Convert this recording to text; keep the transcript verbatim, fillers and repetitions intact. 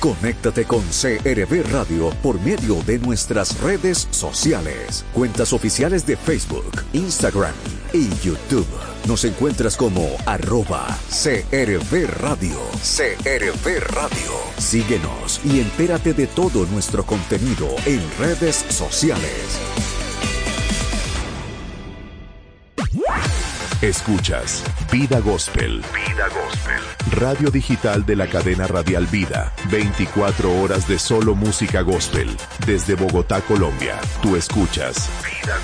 Conéctate con C R V Radio por medio de nuestras redes sociales, cuentas oficiales de Facebook, Instagram y YouTube. Nos encuentras como arroba C R V Radio. C R V Radio. Síguenos y entérate de todo nuestro contenido en redes sociales. Escuchas Vida Gospel. Vida Gospel. Radio digital de la cadena radial Vida. veinticuatro horas de solo música gospel. Desde Bogotá, Colombia. Tú escuchas Vida